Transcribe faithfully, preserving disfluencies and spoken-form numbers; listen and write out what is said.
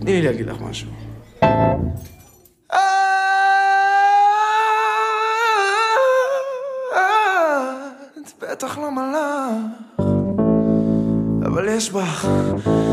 תני לי להגיד לך משהו. את בטח לא מלאך, אבל יש בך